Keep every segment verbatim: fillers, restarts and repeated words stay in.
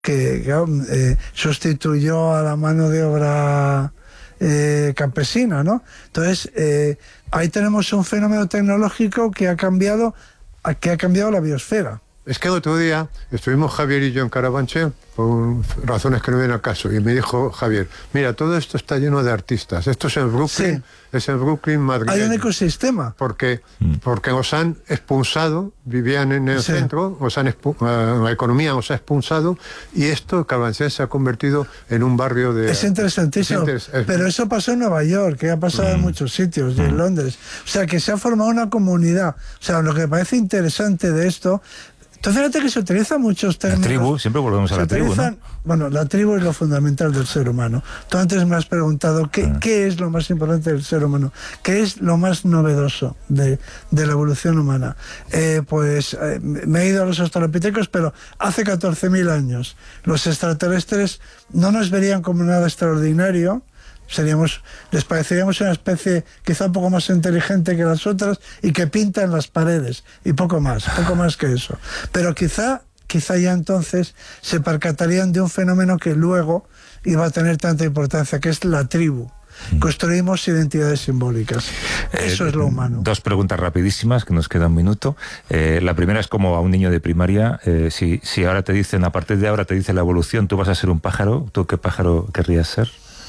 que eh, sustituyó a la mano de obra eh, campesina, ¿no? Entonces, eh, ahí tenemos un fenómeno tecnológico que ha cambiado, que ha cambiado la biosfera. Es que el otro día estuvimos Javier y yo en Carabanchel por razones que no vienen al caso, y me dijo Javier, mira, todo esto está lleno de artistas, esto es en Brooklyn, sí. es en Brooklyn madrileño. Hay un ecosistema. Porque, porque os han expulsado, vivían en el sí. centro, os han expu uh, la economía os ha expulsado, y esto, Carabanchel, se ha convertido en un barrio de... Es interesantísimo, es interes pero eso pasó en Nueva York, que ha pasado mm. en muchos sitios, y en Londres. O sea, que se ha formado una comunidad. O sea, lo que me parece interesante de esto... Entonces, fíjate que se utilizan muchos términos. La tribu, siempre volvemos a la tribu, ¿no? Bueno, la tribu es lo fundamental del ser humano. Tú antes me has preguntado qué, ah. qué es lo más importante del ser humano, qué es lo más novedoso de, de la evolución humana. Eh, pues eh, me he ido a los australopitecos, pero hace catorce mil años los extraterrestres no nos verían como nada extraordinario. Seríamos, les pareceríamos una especie quizá un poco más inteligente que las otras y que pinta en las paredes y poco más, poco más que eso. Pero quizá, quizá ya entonces se percatarían de un fenómeno que luego iba a tener tanta importancia, que es la tribu. Construimos identidades simbólicas. Eso eh, es lo humano. Dos preguntas rapidísimas, que nos queda un minuto. Eh, la primera es como a un niño de primaria, eh, si, si ahora te dicen, a partir de ahora te dice la evolución, tú vas a ser un pájaro, ¿tú qué pájaro querrías ser?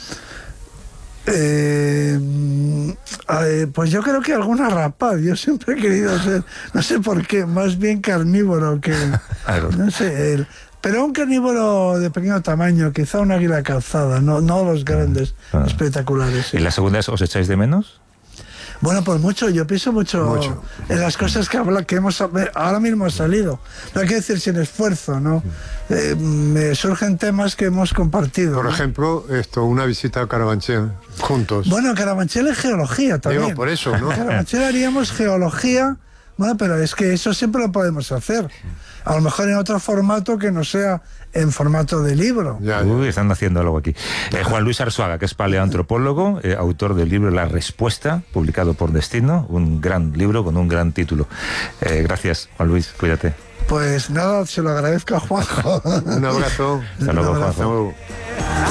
Eh, eh, pues yo creo que alguna rapaz. Yo siempre he querido ser, no sé por qué, más bien carnívoro que, no sé, el, pero un carnívoro de pequeño tamaño, quizá un águila calzada, no, no los grandes, ah, espectaculares. Sí. ¿Y la segunda es, os echáis de menos? Bueno, pues mucho, yo pienso mucho, mucho. en las cosas que, habla, que hemos ahora mismo ha salido. No hay que decir sin esfuerzo, ¿no? Eh, me surgen temas que hemos compartido. Por ¿no? ejemplo, esto, una visita a Carabanchel, juntos. Bueno, Carabanchel es geología también. Digo, por eso, ¿no? Carabanchel haríamos geología, bueno, pero es que eso siempre lo podemos hacer. A lo mejor en otro formato que no sea en formato de libro. Ya, ya. Uy, están haciendo algo aquí. Eh, Juan Luis Arzuaga, que es paleoantropólogo, eh, autor del libro La Respuesta, publicado por Destino, un gran libro con un gran título. Eh, gracias, Juan Luis, cuídate. Pues nada, se lo agradezco a Juanjo. Un abrazo. Hasta luego, Juanjo.